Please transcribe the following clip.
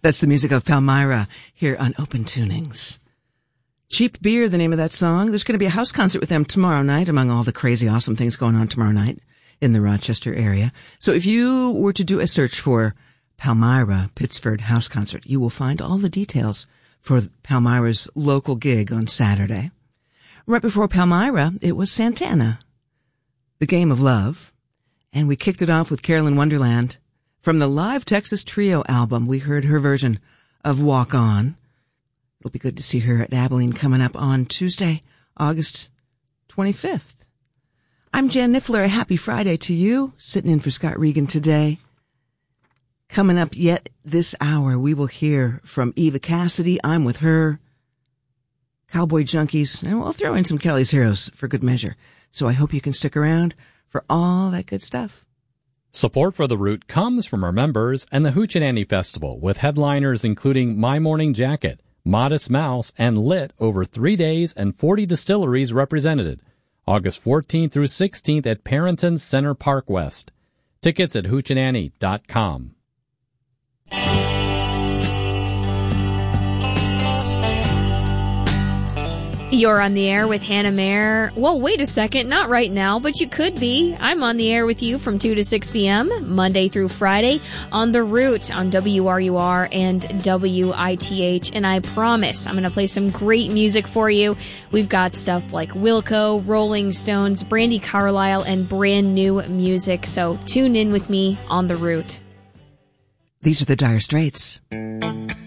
That's the music of Palmyra here on Open Tunings. Cheap Beer, the name of that song. There's going to be a house concert with them tomorrow night, among all the crazy, awesome things going on tomorrow night in the Rochester area. So if you were to do a search for Palmyra Pittsford House Concert, you will find all the details for Palmyra's local gig on Saturday. Right before Palmyra, it was Santana, The Game of Love. And we kicked it off with Carolyn Wonderland. From the Live Texas Trio album, we heard her version of Walk On. It'll be good to see her at Abilene coming up on Tuesday, August 25th. I'm Jan Niffler. A happy Friday to you. Sitting in for Scott Regan today. Coming up yet this hour, we will hear from Eva Cassidy. I'm with her. Cowboy Junkies. And we'll throw in some Kelly's Heroes for good measure. So I hope you can stick around for all that good stuff. Support for The Root comes from our members and the Hoochie Festival, with headliners including My Morning Jacket, Modest Mouse, and Lit over 3 days, and 40 distilleries represented. August 14th through 16th at Parrington Center Park West. Tickets at hoochieannie.com. You're on the air with Hannah Mayer. Well, wait a second, not right now, but you could be. I'm on the air with you from 2 to 6 p.m., Monday through Friday, on The Root on WRUR and WITH. And I promise I'm going to play some great music for you. We've got stuff like Wilco, Rolling Stones, Brandi Carlile, and brand new music. So tune in with me on The Root. These are the Dire Straits.